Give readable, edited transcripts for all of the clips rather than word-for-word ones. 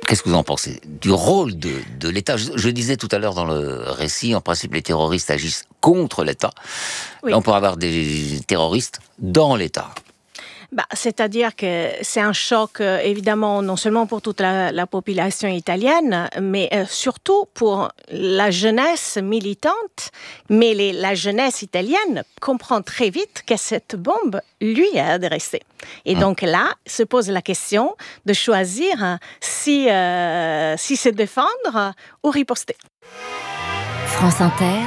Qu'est-ce que vous en pensez du rôle de l'État? Je disais tout à l'heure dans le récit, en principe, les terroristes agissent contre l'État. Oui. Là, on pourrait avoir des terroristes dans l'État. C'est-à-dire que c'est un choc, évidemment, non seulement pour toute la population italienne, mais surtout pour la jeunesse militante. Mais la jeunesse italienne comprend très vite que cette bombe lui est adressée. Et donc là, se pose la question de choisir si se défendre ou riposter. France Inter.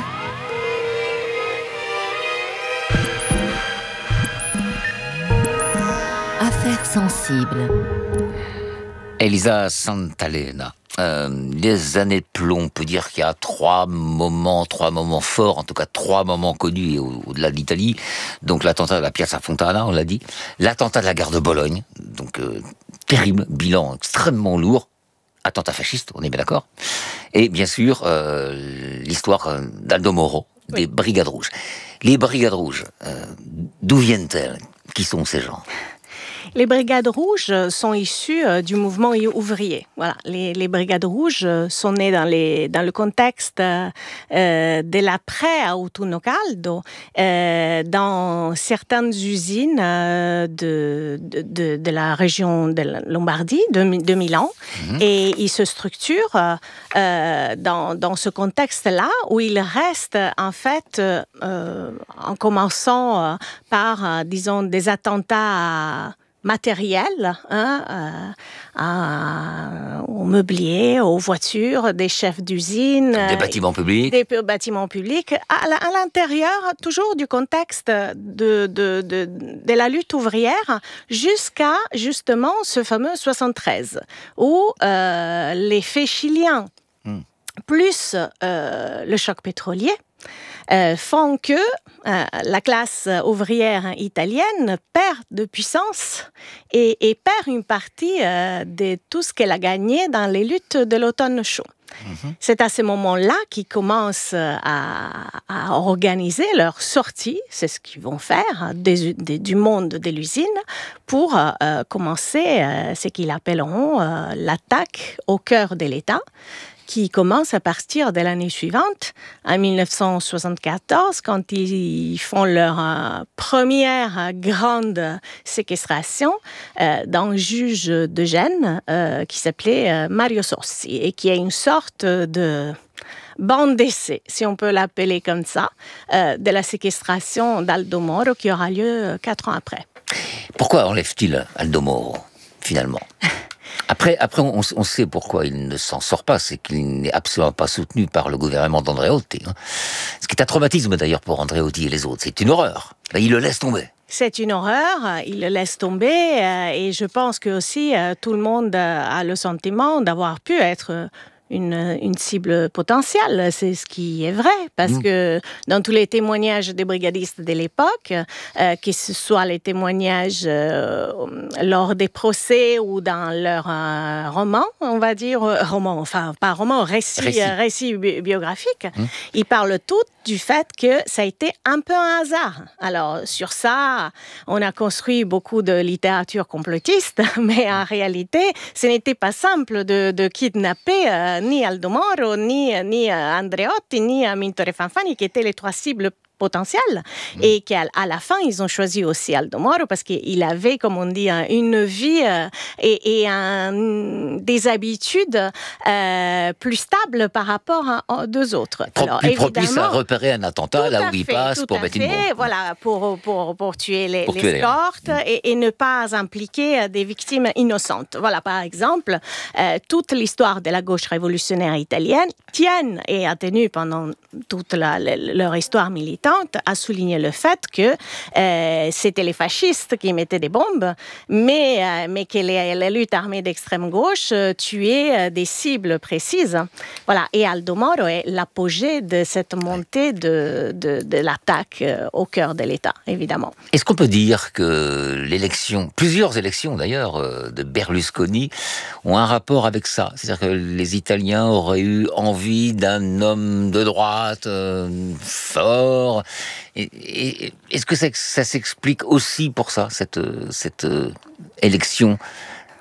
Affaires sensibles. Elisa Santalena, les années de plomb, on peut dire qu'il y a trois moments forts, en tout cas 3 moments connus au-delà de l'Italie. Donc l'attentat de la Piazza Fontana, on l'a dit, l'attentat de la gare de Bologne, donc terrible, bilan extrêmement lourd, attentat fasciste, on est bien d'accord. Et bien sûr, l'histoire d'Aldo Moro, des Brigades Rouges. Les Brigades Rouges, d'où viennent-elles? Qui sont ces gens? Les Brigades Rouges sont issues du mouvement ouvrier. Voilà, les Brigades Rouges sont nées dans le contexte de l'après Autunno Caldo, dans certaines usines de la région de la Lombardie, de Milan, et ils se structurent dans ce contexte-là où ils restent en fait en commençant par, disons, des attentats matériel, au mobilier, aux voitures, des chefs d'usine, des bâtiments publics, à l'intérieur toujours du contexte de la lutte ouvrière jusqu'à justement ce fameux 73 où les faits chiliens plus le choc pétrolier font que la classe ouvrière italienne perd de puissance et perd une partie de tout ce qu'elle a gagné dans les luttes de l'automne chaud. C'est à ce moment-là qu'ils commencent à organiser leur sortie, c'est ce qu'ils vont faire, du monde de l'usine, pour commencer ce qu'ils appelleront l'attaque au cœur de l'État, qui commence à partir de l'année suivante, en 1974, quand ils font leur première grande séquestration d'un juge de Gênes qui s'appelait Mario Sossi et qui est une sorte de bande d'essai, si on peut l'appeler comme ça, de la séquestration d'Aldo Moro qui aura lieu 4 ans après. Pourquoi enlève-t-il Aldo Moro, finalement? Après, on sait pourquoi il ne s'en sort pas, c'est qu'il n'est absolument pas soutenu par le gouvernement d'Andreotti. Ce qui est un traumatisme d'ailleurs pour Andreotti et les autres, c'est une horreur. Là, il le laisse tomber. C'est une horreur, il le laisse tomber et je pense que aussi tout le monde a le sentiment d'avoir pu être une cible potentielle, c'est ce qui est vrai, parce que dans tous les témoignages des brigadistes de l'époque, que ce soit les témoignages lors des procès ou dans leurs romans, on va dire, récits biographiques, ils parlent tous du fait que ça a été un peu un hasard. Alors, sur ça, on a construit beaucoup de littérature complotiste, mais en réalité, ce n'était pas simple de kidnapper ni Aldo Moro, ni Andreotti, ni Amintore Fanfani, qui étaient les 3 cibles potentielles, et qu'à la fin, ils ont choisi aussi Aldo Moro parce qu'il avait, comme on dit, une vie et des habitudes plus stables par rapport aux 2 autres. Alors, plus propice à repérer un attentat là où il passe pour mettre une bombe. Voilà, pour tuer l'escorte et ne pas impliquer des victimes innocentes. Voilà, par exemple, toute l'histoire de la gauche révolutionnaire italienne tienne et a tenu pendant toute leur histoire militante à souligner le fait que c'était les fascistes qui mettaient des bombes, mais que les luttes armées d'extrême gauche tuaient des cibles précises. Voilà. Et Aldo Moro est l'apogée de cette montée de l'attaque au cœur de l'État, évidemment. Est-ce qu'on peut dire que plusieurs élections d'ailleurs, de Berlusconi ont un rapport avec ça? C'est-à-dire que les Italiens auraient eu envie d'un homme de droite fort. Et est-ce que ça s'explique aussi pour ça, cette élection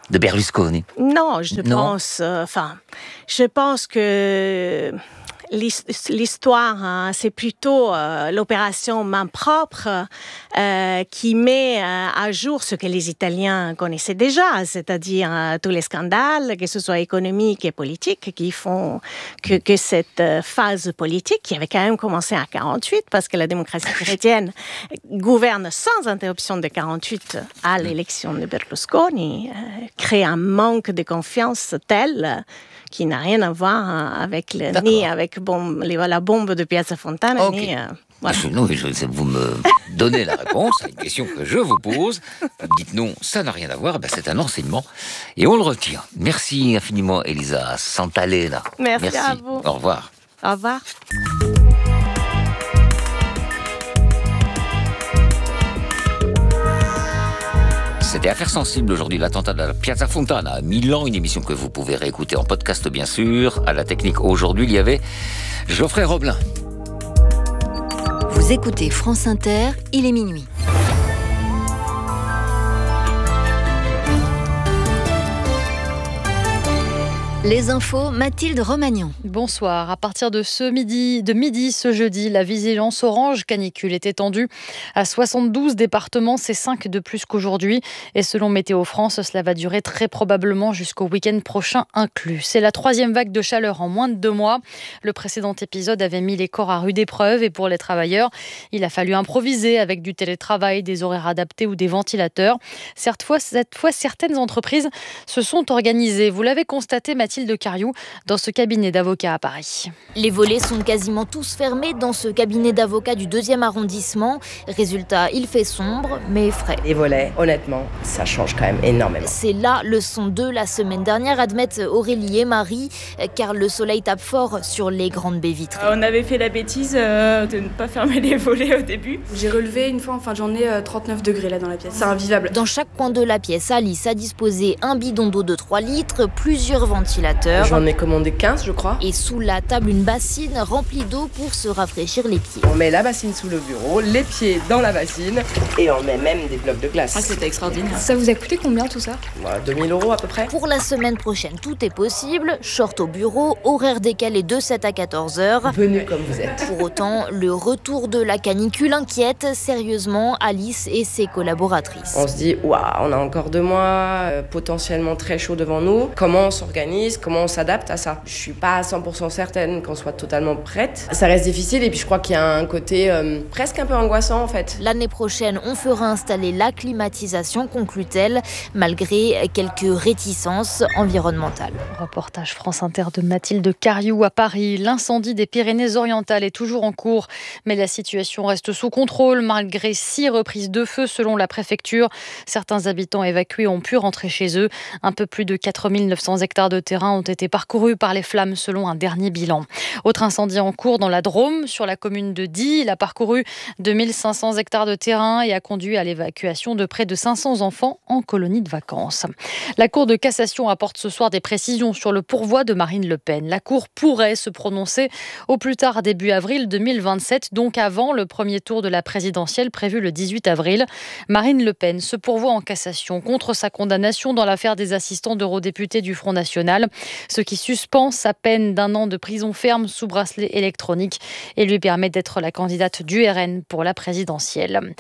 de Berlusconi? Non, je pense que l'histoire, c'est plutôt l'opération main propre qui met à jour ce que les Italiens connaissaient déjà, c'est-à-dire tous les scandales, que ce soit économiques et politiques, qui font que cette phase politique, qui avait quand même commencé en 1948, parce que la démocratie chrétienne gouverne sans interruption de 1948 à l'élection de Berlusconi, crée un manque de confiance tel qui n'a rien à voir avec ni avec la bombe de Piazza Fontana, Okay. ni... Voilà. Non, vous me donnez la réponse à une question que je vous pose. Vous dites non, ça n'a rien à voir. Ben, c'est un enseignement et on le retient. Merci infiniment, Elisa Santalena. Merci à vous. Au revoir. Au revoir. C'était Affaires sensibles aujourd'hui, l'attentat de la Piazza Fontana à Milan, une émission que vous pouvez réécouter en podcast bien sûr. À la technique aujourd'hui, il y avait Geoffrey Roblin. Vous écoutez France Inter, il est minuit. Les infos, Mathilde Romagnan. Bonsoir. À partir de midi ce jeudi, la vigilance orange canicule est étendue à 72 départements. C'est 5 de plus qu'aujourd'hui. Et selon Météo France, cela va durer très probablement jusqu'au week-end prochain inclus. C'est la 3e vague de chaleur en moins de 2 mois. Le précédent épisode avait mis les corps à rude épreuve. Et pour les travailleurs, il a fallu improviser avec du télétravail, des horaires adaptés ou des ventilateurs. Cette fois, certaines entreprises se sont organisées. Vous l'avez constaté, Mathilde Cariou, dans ce cabinet d'avocats à Paris. Les volets sont quasiment tous fermés dans ce cabinet d'avocats du 2e arrondissement. Résultat, il fait sombre, mais frais. Les volets, honnêtement, ça change quand même énormément. C'est la leçon 2 la semaine dernière, admettent Aurélie et Marie, car le soleil tape fort sur les grandes baies vitrées. On avait fait la bêtise de ne pas fermer les volets au début. J'ai relevé une fois en fin de journée 39 degrés là dans la pièce. C'est invivable. Dans chaque coin de la pièce, Alice a disposé un bidon d'eau de 3 litres, plusieurs ventilateurs. J'en ai commandé 15, je crois. Et sous la table, une bassine remplie d'eau pour se rafraîchir les pieds. On met la bassine sous le bureau, les pieds dans la bassine et on met même des blocs de glace. Ah, c'était extraordinaire. Ça vous a coûté combien tout ça? 2000 € à peu près. Pour la semaine prochaine, tout est possible. Short au bureau, horaire décalé de 7 à 14 heures. Venez comme vous êtes. Pour autant, le retour de la canicule inquiète sérieusement Alice et ses collaboratrices. On se dit, waouh, on a encore 2 mois, potentiellement très chaud devant nous. Comment on s'organise? Comment on s'adapte à ça? Je suis pas à 100% certaine qu'on soit totalement prête. Ça reste difficile et puis je crois qu'il y a un côté presque un peu angoissant en fait. L'année prochaine, on fera installer la climatisation, conclut-elle, malgré quelques réticences environnementales. Reportage France Inter de Mathilde Cariou à Paris. L'incendie des Pyrénées-Orientales est toujours en cours, mais la situation reste sous contrôle malgré 6 reprises de feu selon la préfecture. Certains habitants évacués ont pu rentrer chez eux. Un peu plus de 4900 hectares de terrain ont été parcourus par les flammes selon un dernier bilan. Autre incendie en cours dans la Drôme, sur la commune de Die. Il a parcouru 2500 hectares de terrain et a conduit à l'évacuation de près de 500 enfants en colonie de vacances. La Cour de cassation apporte ce soir des précisions sur le pourvoi de Marine Le Pen. La Cour pourrait se prononcer au plus tard début avril 2027, donc avant le premier tour de la présidentielle prévu le 18 avril. Marine Le Pen se pourvoit en cassation contre sa condamnation dans l'affaire des assistants d'eurodéputés du Front National, ce qui suspend sa peine d'1 an de prison ferme sous bracelet électronique et lui permet d'être la candidate du RN pour la présidentielle.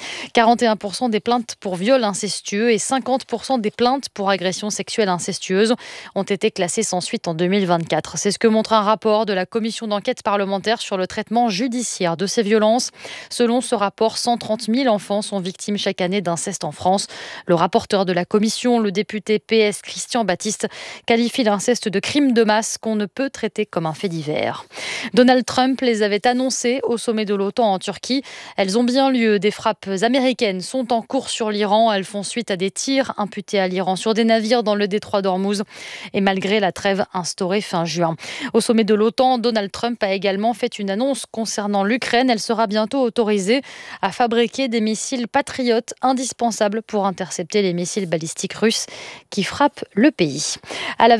41% des plaintes pour viol incestueux et 50% des plaintes pour agression sexuelle incestueuse ont été classées sans suite en 2024. C'est ce que montre un rapport de la commission d'enquête parlementaire sur le traitement judiciaire de ces violences. Selon ce rapport, 130 000 enfants sont victimes chaque année d'inceste en France. Le rapporteur de la commission, le député PS Christian Baptiste, qualifie l'inceste de crime de masse qu'on ne peut traiter comme un fait divers. Donald Trump les avait annoncées au sommet de l'OTAN en Turquie. Elles ont bien lieu. Des frappes américaines sont en cours sur l'Iran. Elles font suite à des tirs imputés à l'Iran sur des navires dans le détroit d'Ormuz et malgré la trêve instaurée fin juin. Au sommet de l'OTAN, Donald Trump a également fait une annonce concernant l'Ukraine. Elle sera bientôt autorisée à fabriquer des missiles patriotes indispensables pour intercepter les missiles balistiques russes qui frappent le pays. À la veille de France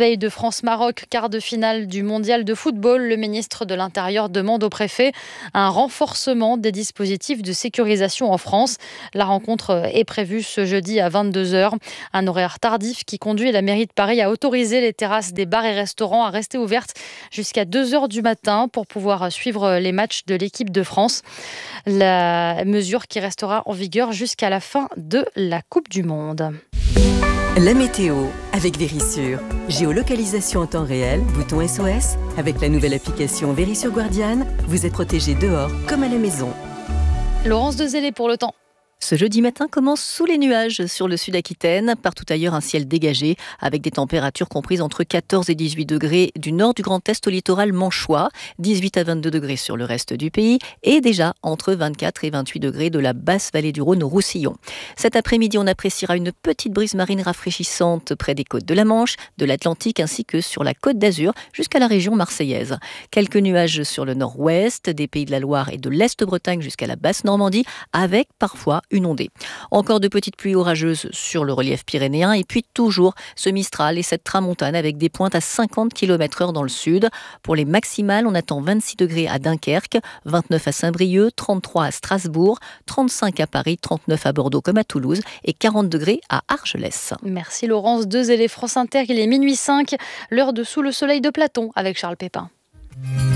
France-Maroc, quart de finale du mondial de football. Le ministre de l'Intérieur demande au préfet un renforcement des dispositifs de sécurisation en France. La rencontre est prévue ce jeudi à 22h. Un horaire tardif qui conduit la mairie de Paris à autoriser les terrasses des bars et restaurants à rester ouvertes jusqu'à 2h du matin pour pouvoir suivre les matchs de l'équipe de France. La mesure qui restera en vigueur jusqu'à la fin de la Coupe du Monde. La météo avec Vérissure. Géolocalisation en temps réel, bouton SOS. Avec la nouvelle application Vérissure Guardian, vous êtes protégé dehors comme à la maison. Laurence Dezellé pour le temps. Ce jeudi matin commence sous les nuages sur le sud Aquitaine. Partout ailleurs, un ciel dégagé avec des températures comprises entre 14 et 18 degrés du nord du Grand Est au littoral manchois, 18 à 22 degrés sur le reste du pays et déjà entre 24 et 28 degrés de la basse vallée du Rhône au Roussillon. Cet après-midi, on appréciera une petite brise marine rafraîchissante près des côtes de la Manche, de l'Atlantique ainsi que sur la Côte d'Azur jusqu'à la région marseillaise. Quelques nuages sur le nord-ouest, des Pays de la Loire et de l'Est Bretagne jusqu'à la basse Normandie avec parfois une ondée. Encore de petites pluies orageuses sur le relief pyrénéen et puis toujours ce Mistral et cette tramontane avec des pointes à 50 km/h dans le sud. Pour les maximales, on attend 26 degrés à Dunkerque, 29 à Saint-Brieuc, 33 à Strasbourg, 35 à Paris, 39 à Bordeaux comme à Toulouse et 40 degrés à Argelès. Merci Laurence Dezellé, France Inter, il est minuit 05, l'heure de Sous le soleil de Platon avec Charles Pépin.